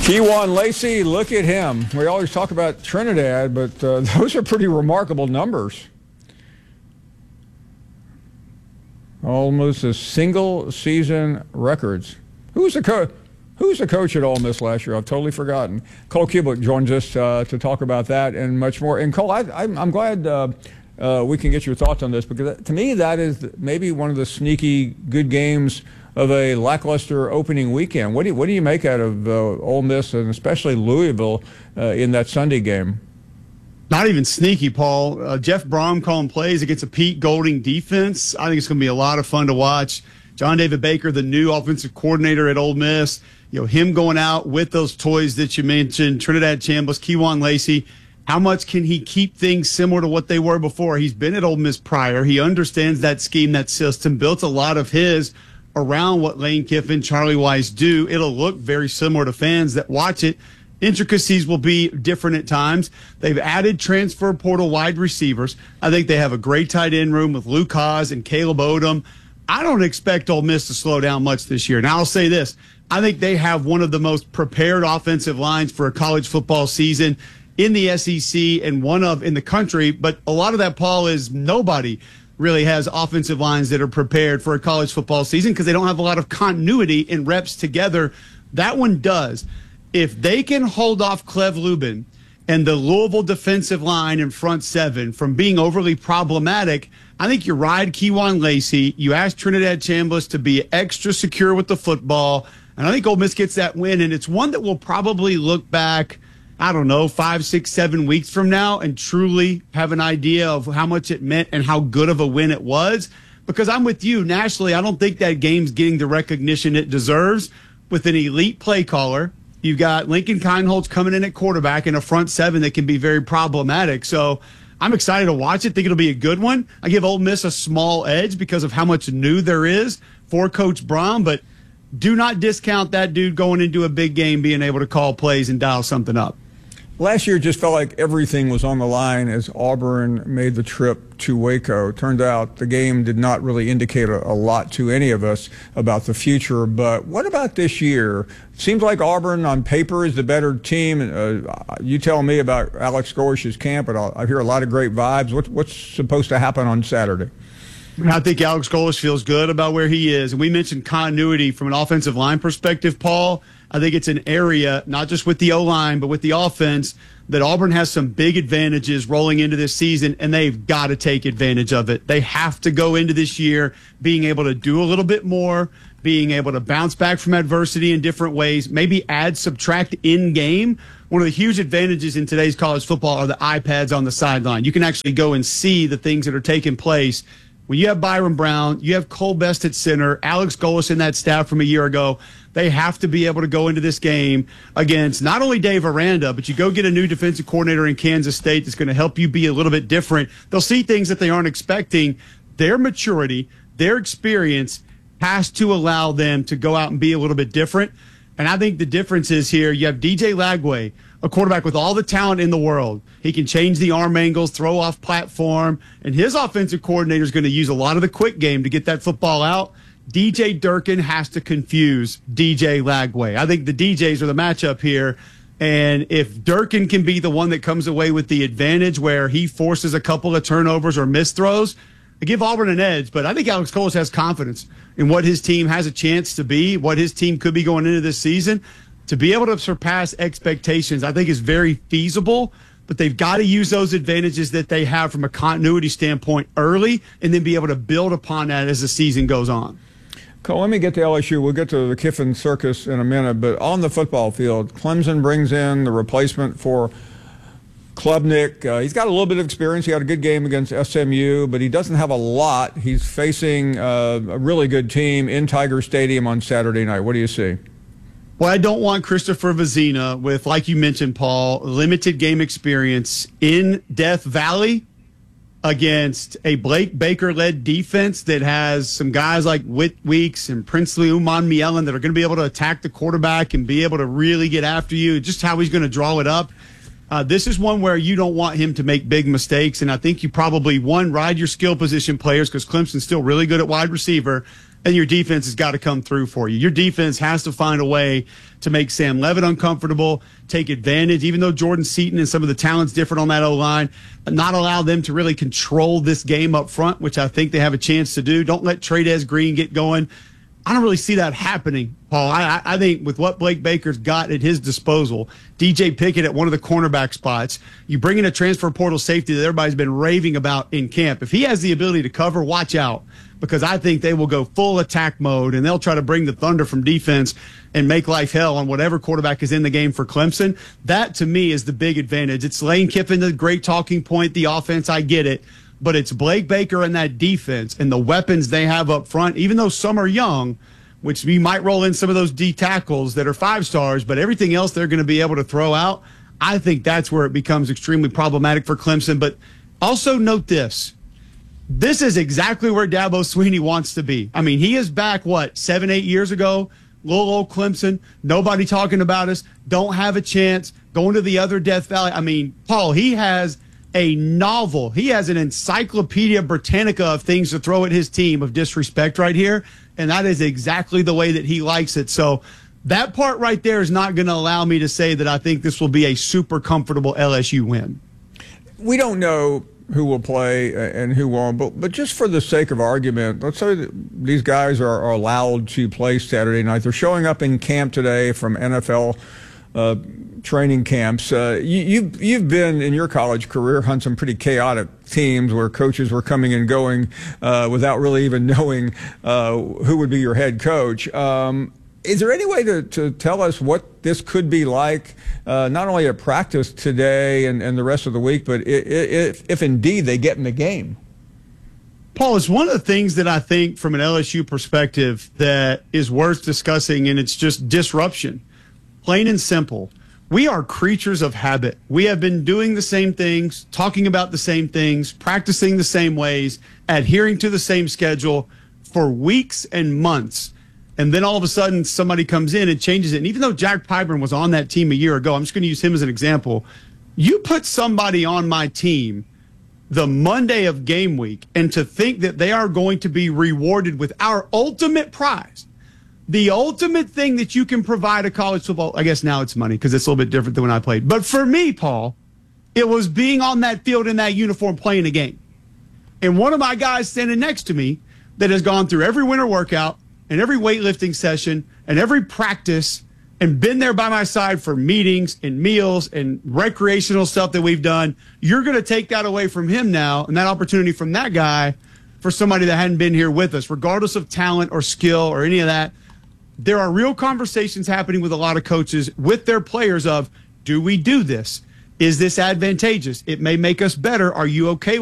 Kewan Lacey, look at him. We always talk about Trinidad, but those are pretty remarkable numbers. Almost a single-season records. Who's the coach at Ole Miss last year? I've totally forgotten. Cole Kublik joins us to talk about that and much more. And Cole, I'm glad we can get your thoughts on this, because to me that is maybe one of the sneaky good games of a lackluster opening weekend. What do you make out of Ole Miss and especially Louisville in that Sunday game? Not even sneaky, Paul. Jeff Brom calling plays against a Pete Golding defense. I think it's going to be a lot of fun to watch. John David Baker, the new offensive coordinator at Ole Miss, him going out with those toys that you mentioned, Trinidad Chambliss, Kewan Lacey. How much can he keep things similar to what they were before? He's been at Ole Miss prior. He understands that scheme, that system, built a lot of his around what Lane Kiffin, Charlie Weiss do. It'll look very similar to fans that watch it. Intricacies will be different at times. They've added transfer portal wide receivers. I think they have a great tight end room with Luke Haas and Caleb Odom. I don't expect Ole Miss to slow down much this year. Now, I'll say this. I think they have one of the most prepared offensive lines for a college football season in the SEC and one of in the country. But a lot of that, Paul, is nobody really has offensive lines that are prepared for a college football season because they don't have a lot of continuity in reps together. That one does. If they can hold off Cleve Lubin and the Louisville defensive line in front seven from being overly problematic, I think you ride Kewan Lacey. You ask Trinidad Chambliss to be extra secure with the football, and I think Ole Miss gets that win. And it's one that we'll probably look back, 5, 6, 7 weeks from now and truly have an idea of how much it meant and how good of a win it was. Because I'm with you, nationally, I don't think that game's getting the recognition it deserves. With an elite play caller, you've got Lincoln Kienholz coming in at quarterback and a front seven that can be very problematic. So I'm excited to watch it. Think it'll be a good one. I give Ole Miss a small edge because of how much new there is for Coach Brom, but do not discount that dude going into a big game being able to call plays and dial something up. Last year just felt like everything was on the line as Auburn made the trip to Waco. Turned out the game did not really indicate a lot to any of us about the future. But what about this year? Seems like Auburn on paper is the better team. You tell me about Alex Gorish's camp, but I hear a lot of great vibes. What's supposed to happen on Saturday? I think Alex Golesh feels good about where he is. And we mentioned continuity from an offensive line perspective, Paul. I think it's an area, not just with the O-line, but with the offense, that Auburn has some big advantages rolling into this season, and they've got to take advantage of it. They have to go into this year being able to do a little bit more, being able to bounce back from adversity in different ways, maybe add, subtract in game. One of the huge advantages in today's college football are the iPads on the sideline. You can actually go and see the things that are taking place. When you have Byron Brown, you have Cole Best at center, Alex Golesh in that staff from a year ago, they have to be able to go into this game against not only Dave Aranda, but you go get a new defensive coordinator in Kansas State that's going to help you be a little bit different. They'll see things that they aren't expecting. Their maturity, their experience has to allow them to go out and be a little bit different. And I think the difference is here, you have DJ Lagway, a quarterback with all the talent in the world. He can change the arm angles, throw off platform, and his offensive coordinator is going to use a lot of the quick game to get that football out. DJ Durkin has to confuse DJ Lagway. I think the DJs are the matchup here. And if Durkin can be the one that comes away with the advantage where he forces a couple of turnovers or missed throws, I give Auburn an edge. But I think Alex Golesh has confidence in what his team has a chance to be, what his team could be going into this season. To be able to surpass expectations, I think is very feasible. But they've got to use those advantages that they have from a continuity standpoint early and then be able to build upon that as the season goes on. Cole, let me get to LSU. We'll get to the Kiffin circus in a minute. But on the football field, Clemson brings in the replacement for Klubnik. He's got a little bit of experience. He had a good game against SMU, but he doesn't have a lot. He's facing a really good team in Tiger Stadium on Saturday night. What do you see? Well, I don't want Christopher Vazina with, like you mentioned, Paul, limited game experience in Death Valley against a Blake Baker-led defense that has some guys like Whit Weeks and Princely Uman-Mielen that are going to be able to attack the quarterback and be able to really get after you, just how he's going to draw it up. This is one where you don't want him to make big mistakes, and I think you probably, ride your skill position players because Clemson's still really good at wide receiver. and your defense has got to come through for you. Your defense has to find a way to make Sam Levitt uncomfortable, take advantage, even though Jordan Seaton and some of the talent's different on that O-line, not allow them to really control this game up front, which I think they have a chance to do. Don't let Trey'Dez Green get going. I don't really see that happening, Paul. I think with what Blake Baker's got at his disposal, DJ Pickett at one of the cornerback spots, you bring in a transfer portal safety that everybody's been raving about in camp. If he has the ability to cover, watch out, because I think they will go full attack mode, and they'll try to bring the thunder from defense and make life hell on whatever quarterback is in the game for Clemson. That, to me, is the big advantage. It's Lane Kiffin, the great talking point, the offense, I get it. But it's Blake Baker and that defense and the weapons they have up front, even though some are young, which we might roll in some of those D tackles that are 5 stars, but everything else they're going to be able to throw out. I think that's where it becomes extremely problematic for Clemson. But also note this. This is exactly where Dabo Swinney wants to be. I mean, he is back, 7, 8 years ago? Little old Clemson, nobody talking about us, don't have a chance, going to the other Death Valley. I mean, Paul, he has a novel. He has an Encyclopedia Britannica of things to throw at his team of disrespect right here, and that is exactly the way that he likes it. So that part right there is not going to allow me to say that I think this will be a super comfortable LSU win. We don't know who will play and who won't, but just for the sake of argument, let's say that these guys are allowed to play Saturday night. They're showing up in camp today from NFL training camps. You've been in your college career on some pretty chaotic teams where coaches were coming and going without really even knowing who would be your head coach. Is there any way to tell us what this could be like, not only at practice today and the rest of the week, but if indeed they get in the game? Paul, it's one of the things that I think from an LSU perspective that is worth discussing, and it's just disruption. Plain and simple. We are creatures of habit. We have been doing the same things, talking about the same things, practicing the same ways, adhering to the same schedule for weeks and months. And then all of a sudden somebody comes in and changes it. And even though Jack Pyburn was on that team a year ago, I'm just going to use him as an example. You put somebody on my team the Monday of game week, and to think that they are going to be rewarded with our ultimate prize, the ultimate thing that you can provide a college football, I guess now it's money because it's a little bit different than when I played. But for me, Paul, it was being on that field in that uniform playing a game. And one of my guys standing next to me that has gone through every winter workout and every weightlifting session and every practice and been there by my side for meetings and meals and recreational stuff that we've done, you're going to take that away from him now and that opportunity from that guy for somebody that hadn't been here with us, regardless of talent or skill or any of that. There are real conversations happening with a lot of coaches with their players of, do we do this? Is this advantageous? It may make us better. Are you okay